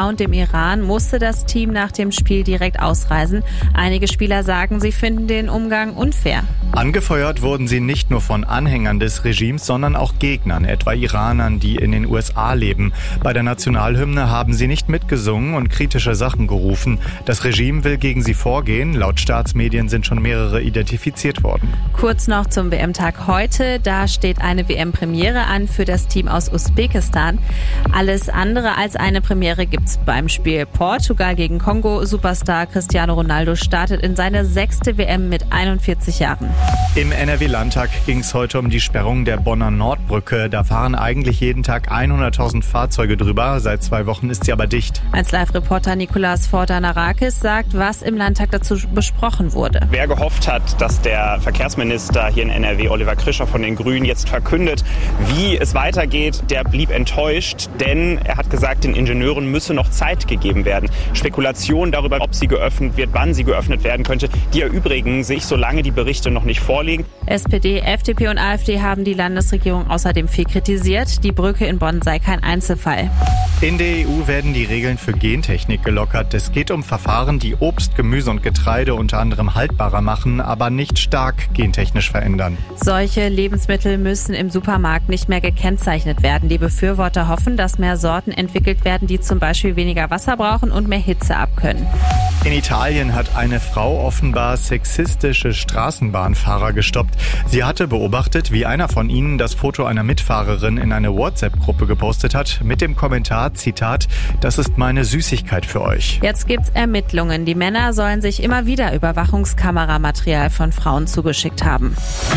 und dem Iran musste das Team nach dem Spiel direkt ausreisen. Einige Spieler sagen, sie finden den Umgang unfair. Angefeuert wurden sie nicht nur von Anhängern des Regimes, sondern auch Gegnern, etwa Iranern, die in den USA leben. Bei der Nationalhymne haben sie nicht mitgesungen und kritische Sachen gerufen. Das Regime will gegen sie vorgehen. Laut Staatsmedien sind schon mehrere identifiziert worden. Kurz noch zum WM-Tag heute. Da steht eine WM-Premiere an für das Team aus Usbekistan. Alles andere als eine Premiere gibt's beim Spiel Portugal gegen Kongo. Superstar Cristiano Ronaldo startet in seine 6. WM mit 41 Jahren. Im NRW-Landtag ging es heute um die Sperrung der Bonner Nordbrücke. Da fahren eigentlich jeden Tag 100.000 Fahrzeuge drüber. Seit 2 Wochen ist sie aber dicht. Als Live-Reporter Nikolaus Forda-Narakis sagt, was im Landtag dazu besprochen wurde. Wer gehofft hat, dass der Verkehrsminister hier in NRW, Oliver Krischer von den Grünen, jetzt verkündet, wie es weitergeht, der blieb enttäuscht, denn er hat gesagt, den Ingenieuren müsse noch Zeit gegeben werden. Spekulationen darüber, ob sie geöffnet wird, wann sie geöffnet werden könnte, die erübrigen sich, solange die Berichte noch nicht vorliegen. SPD, FDP und AfD haben die Landesregierung außerdem viel kritisiert. Die Brücke in Bonn sei kein Einzelfall. In der EU werden die Regeln für Gentechnik gelockert. Es geht um Verfahren, die Obst, Gemüse und Getreide unter anderem haltbarer machen, aber nicht stark gentechnisch verändern. Solche Lebensmittel müssen im Supermarkt nicht mehr gekennzeichnet werden. Die Befürworter hoffen, dass mehr Sorten entwickelt werden, die zum Beispiel weniger Wasser brauchen und mehr Hitze abkönnen. In Italien hat eine Frau offenbar sexistische Straßenbahnfahrer gestoppt. Sie hatte beobachtet, wie einer von ihnen das Foto einer Mitfahrerin in eine WhatsApp-Gruppe gepostet hat, mit dem Kommentar, Zitat, das ist meine Süßigkeit für euch. Jetzt gibt's Ermittlungen. Die Männer sollen sich immer wieder Überwachungskameramaterial von Frauen zugeschickt haben.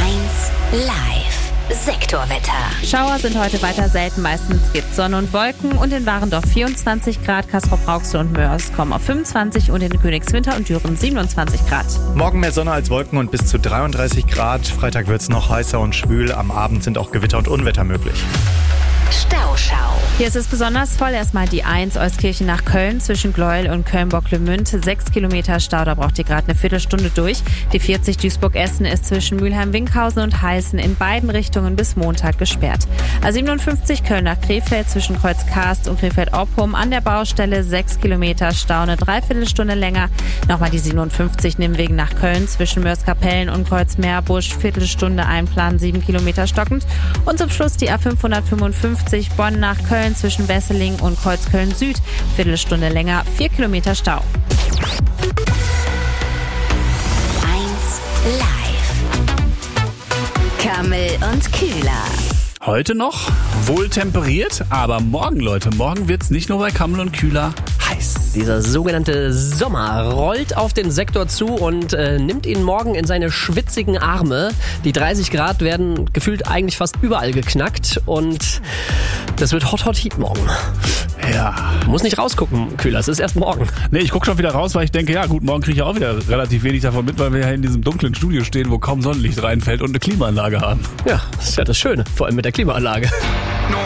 1 Live. Sektorwetter. Schauer sind heute weiter selten, meistens gibt Sonne und Wolken und in Warendorf 24 Grad, Castrop-Rauxel und Mörs kommen auf 25 und in Königswinter und Düren 27 Grad. Morgen mehr Sonne als Wolken und bis zu 33 Grad. Freitag wird's noch heißer und schwül. Am Abend sind auch Gewitter und Unwetter möglich. Stauschau. Hier ist es besonders voll. Erstmal die 1 Euskirchen nach Köln zwischen Gleuel und Köln-Bocklemünd. 6 Kilometer Stau, da braucht ihr gerade eine Viertelstunde durch. Die 40 Duisburg-Essen ist zwischen Mülheim-Winkhausen und Heißen in beiden Richtungen bis Montag gesperrt. A57 Köln nach Krefeld zwischen Kreuz-Karst und Krefeld-Oppum an der Baustelle 6 Kilometer Stau, eine Dreiviertelstunde länger. Nochmal die 57 Nimwegen nach Köln zwischen Mörs-Kapellen und Kreuz-Meerbusch, Viertelstunde einplanen, 7 Kilometer stockend. Und zum Schluss die A555 Bonn nach Köln zwischen Wesseling und Kreuzköln Süd. Viertelstunde länger, 4 Kilometer Stau. 1 Live. Kammel und Kühler. Heute noch wohl temperiert, aber morgen, Leute, morgen wird's nicht nur bei Kammel und Kühler heiß. Dieser sogenannte Sommer rollt auf den Sektor zu und nimmt ihn morgen in seine schwitzigen Arme. Die 30 Grad werden gefühlt eigentlich fast überall geknackt und das wird Hot Heat morgen. Ja. Muss nicht rausgucken, Kühler, es ist erst morgen. Nee, ich gucke schon wieder raus, weil ich denke, ja gut, morgen kriege ich auch wieder relativ wenig davon mit, weil wir ja in diesem dunklen Studio stehen, wo kaum Sonnenlicht reinfällt und eine Klimaanlage haben. Ja, das ist ja das Schöne, vor allem mit der Klimaanlage.